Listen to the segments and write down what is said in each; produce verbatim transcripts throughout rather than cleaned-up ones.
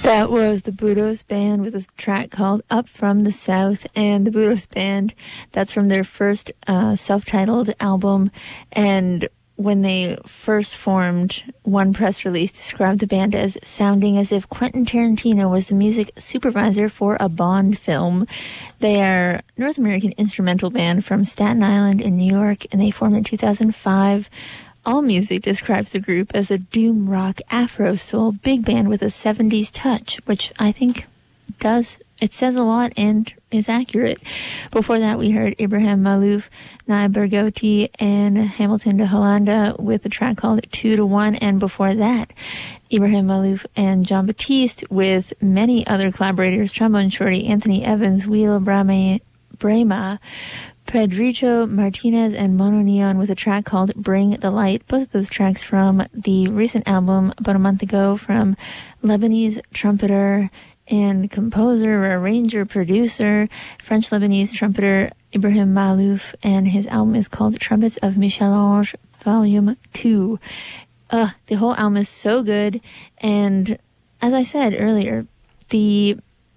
That was the Budos Band with a track called Up From the South. And the Budos Band, that's from their first uh, self-titled album. And when they first formed, one press release described the band as sounding as if Quentin Tarantino was the music supervisor for a Bond film. They are a North American instrumental band from Staten Island in New York, and they formed in two thousand five. AllMusic describes the group as a doom rock afro soul big band with a seventies touch, which I think does, it says a lot and is accurate. Before that, we heard Ibrahim Malouf, Naya Bergoti, and Hamilton de Hollanda with a track called Two to One. And before that, Ibrahim Malouf and John Batiste with many other collaborators, trombone shorty Anthony Evans, Wheel Brahma, Brema, Pedrito Martinez, and Mono Neon with a track called Bring the Light. Both of those tracks from the recent album about a month ago from Lebanese trumpeter and composer, arranger, producer, French-Lebanese trumpeter Ibrahim Malouf, and his album is called Trumpets of Michel-Ange Volume two. Uh, the whole album is so good, and as I said earlier, the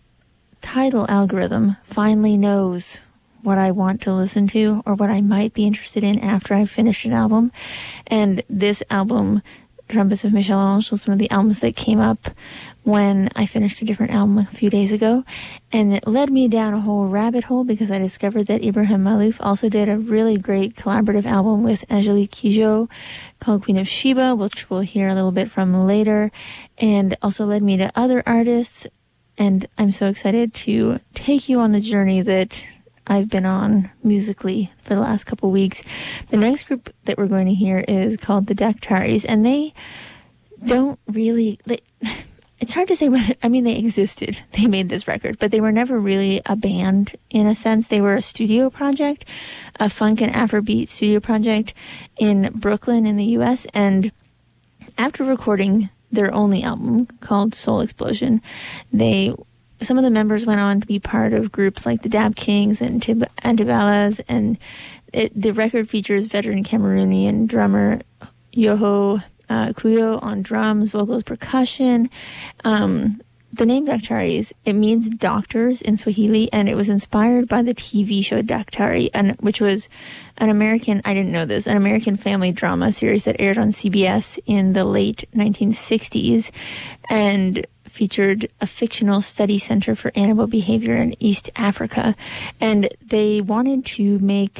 title algorithm finally knows what I want to listen to or what I might be interested in after I've finished an album. And this album, Trumpets of Michel-Ange, was one of the albums that came up when I finished a different album a few days ago. And it led me down a whole rabbit hole because I discovered that Ibrahim Malouf also did a really great collaborative album with Angelique Kidjo called Queen of Sheba, which we'll hear a little bit from later, and also led me to other artists. And I'm so excited to take you on the journey that I've been on musically for the last couple weeks. The next group that we're going to hear is called the Dakhtaris, and they don't really, they, it's hard to say whether, I mean, they existed. They made this record, but they were never really a band in a sense. They were a studio project, a funk and Afrobeat studio project in Brooklyn in the U S, and after recording their only album called Soul Explosion, they some of the members went on to be part of groups like the Dab Kings and Tib- Antibalas, and it, the record features veteran Cameroonian drummer Yoho uh, Kuyo on drums, vocals, percussion. Um, the name Dakhtaris, it means doctors in Swahili, and it was inspired by the T V show Dakhtari, and, which was an American, I didn't know this, an American family drama series that aired on C B S in the late nineteen sixties, and featured a fictional study center for animal behavior in East Africa. And they wanted to make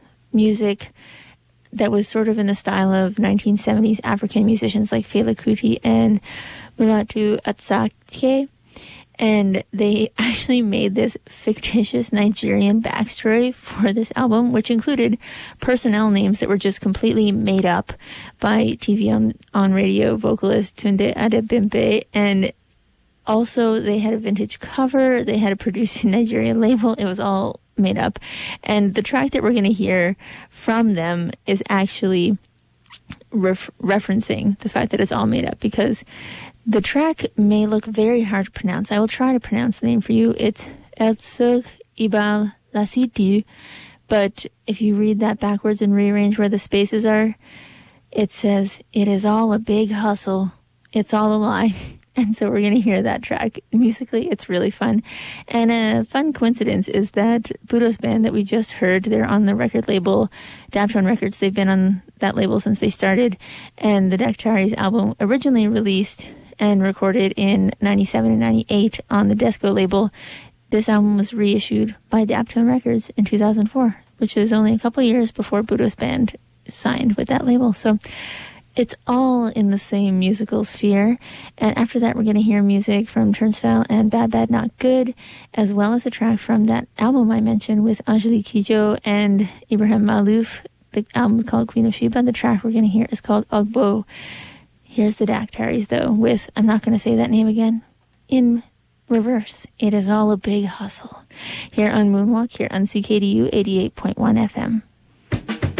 music that was sort of in the style of nineteen seventies African musicians like Fela Kuti and Mulatu Atsake. And they actually made this fictitious Nigerian backstory for this album, which included personnel names that were just completely made up by T V on, on radio vocalist Tunde Adebimpe. And also, they had a vintage cover. They had a produced Nigerian label. It was all made up. And the track that we're going to hear from them is actually ref- referencing the fact that it's all made up, because the track may look very hard to pronounce. I will try to pronounce the name for you. It's Eltsug Ibal Lasiti. But if you read that backwards and rearrange where the spaces are, it says, "It is all a big hustle. It's all a lie." And so we're going to hear that track. Musically, it's really fun. And a fun coincidence is that Budos Band that we just heard, they're on the record label Daptone Records. They've been on that label since they started. And the Dakhtaris album, originally released and recorded in ninety-seven and ninety-eight on the Desco label, this album was reissued by Daptone Records in two thousand four, which is only a couple years before Budos Band signed with that label. So it's all in the same musical sphere. And after that, we're going to hear music from Turnstile and Bad Bad Not Good, as well as a track from that album I mentioned with Angelique Kidjo and Ibrahim Malouf. The album is called Queen of Sheba. The track we're going to hear is called Ogbo. Here's the Dakhtaris, though, with, I'm not going to say that name again, in reverse. It is all a big hustle. Here on Moonwalk, here on C K D U eighty-eight point one F M.